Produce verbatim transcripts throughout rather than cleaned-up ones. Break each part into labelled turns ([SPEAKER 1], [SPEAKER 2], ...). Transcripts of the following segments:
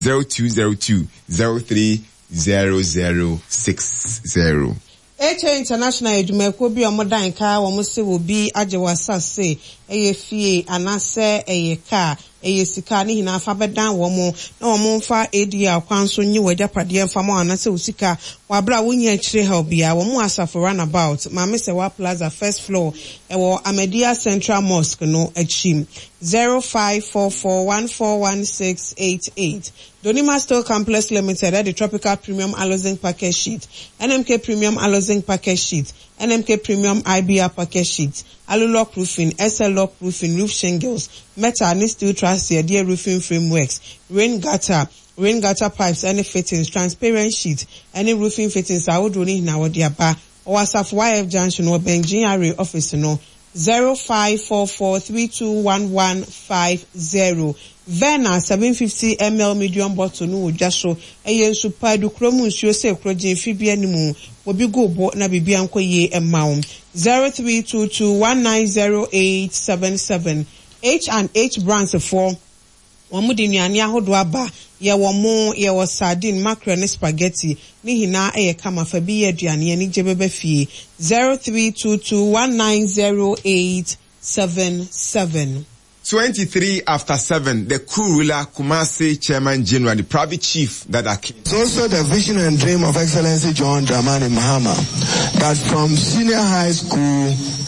[SPEAKER 1] zero two zero two zero three zero zero six zero.
[SPEAKER 2] H A International Edumeko bi omodan ka wo mo se wo bi agyewa sase eye fie anase eye ka eye sika ni hina fa bedan wo mo na wo mo fa edi akwan so nyi wajapade mfa mo anase usika wa bra wo nya kire help bia wo mo asafo runabout ma me se wa plaza first floor e wo Amedia Central Mosque no achim zero five four four one four one six eight eight. Donima Steel Complex Limited at the Tropical Premium Alozing Package Sheet, N M K Premium Alozing Package Sheet, N M K Premium I B R Package Sheet, Alulock Roofing, S L Lock Roofing, Roof Shingles, Meta and Steel Trust Dear Roofing Frameworks, Rain Gutter, Rain Gutter Pipes, any fittings, Transparent Sheet, any roofing fittings, I would only now what bar, or Asaf Y F Junction or Benjin Office no, zero five four four three two one one five zero. Vena seven fifty milliliters medium bottle no just so eye super du kromu nsuo se kroje fibia ni mu obi go bo na bibia nkoye emma zero three two two one nine zero eight seven seven. H and H brands for omu de nuane ahodo aba ye wo mo ye wo sardine mackerel ne spaghetti ni hina eye kama fa bi ye aduane ni jebebe fie zero three two two one nine zero eight seven seven.
[SPEAKER 1] twenty-three after seven, the coup ruler Kumasi Chairman General, the private chief that are killed.
[SPEAKER 3] It's also the vision and dream of Excellency John Dramani Mahama that from senior high school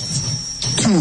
[SPEAKER 3] to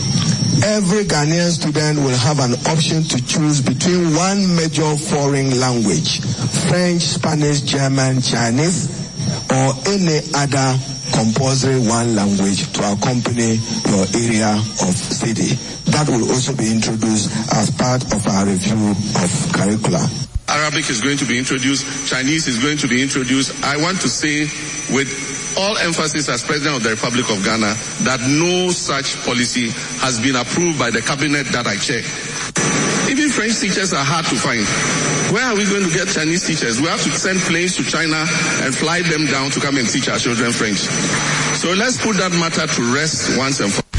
[SPEAKER 3] every Ghanaian student will have an option to choose between one major foreign language, French, Spanish, German, Chinese, or any other compulsory one language to accompany your area of study. That will also be introduced as part of our review of curricula.
[SPEAKER 4] Arabic is going to be introduced. Chinese is going to be introduced. I want to say with all emphasis as President of the Republic of Ghana that no such policy has been approved by the cabinet that I check. Even French teachers are hard to find. Where are we going to get Chinese teachers? We have to send planes to China and fly them down to come and teach our children French. So let's put that matter to rest once and for all.